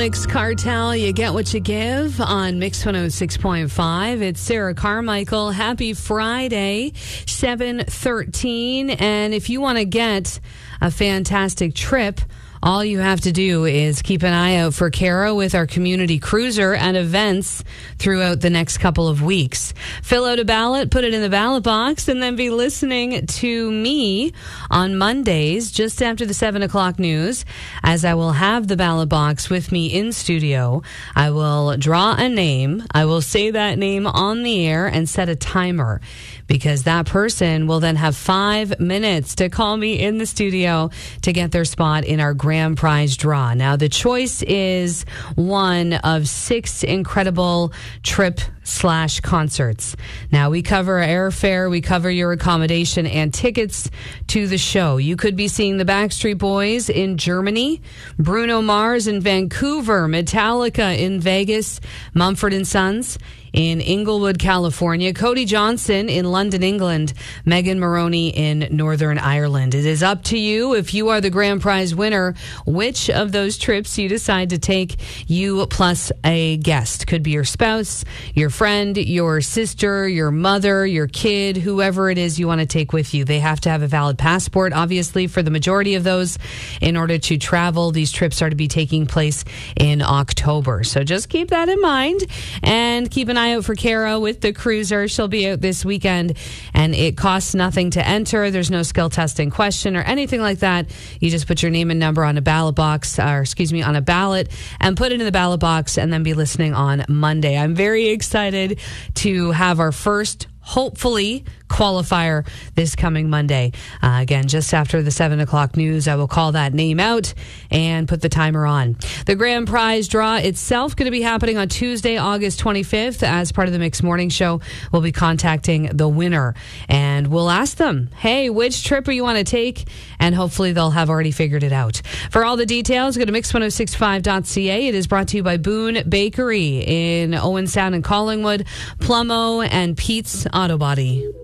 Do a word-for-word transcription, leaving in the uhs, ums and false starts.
Felix Cartel, you get what you give on Mix one oh six point five. It's Sarah Carmichael. Happy Friday, seven thirteen. And if you want to get a fantastic trip, all you have to do is keep an eye out for Kara with our community cruiser at events throughout the next couple of weeks. Fill out a ballot, put it in the ballot box, and then be listening to me on Mondays just after the seven o'clock news, as I will have the ballot box with me in studio. I will draw a name. I will say that name on the air and set a timer, because that person will then have five minutes to call me in the studio to get their spot in our grand prize draw. Now, the choice is one of six incredible trip slash concerts. Now, we cover airfare, we cover your accommodation and tickets to the show. You could be seeing the Backstreet Boys in Germany, Bruno Mars in Vancouver, Metallica in Vegas, Mumford and Sons in Inglewood, California, Cody Johnson in London, England, Megan Maroney in Northern Ireland. It is up to you, if you are the grand prize winner, which of those trips you decide to take, you plus a guest. Could be your spouse, your friend, your sister, your mother, your kid, whoever it is you want to take with you. They have to have a valid passport, obviously, for the majority of those in order to travel. These trips are to be taking place in October. So just keep that in mind and keep an eye out for Kara with the cruiser. She'll be out this weekend, and it costs nothing to enter. There's no skill testing question or anything like that. You just put your name and number on a ballot box, or excuse me, on a ballot, and put it in the ballot box, and then be listening on Monday. I'm very excited to have our first, hopefully, qualifier this coming Monday. Uh, again, just after the seven o'clock news, I will call that name out and put the timer on. The grand prize draw itself going to be happening on Tuesday, August twenty-fifth. As part of the Mix Morning Show, we'll be contacting the winner, and we'll ask them, hey, which trip do you want to take? And hopefully they'll have already figured it out. For all the details, go to mix ten sixty-five dot c a. It is brought to you by Boone Bakery in Owen Sound and Collingwood, Plumo, and Pete's Auto Body.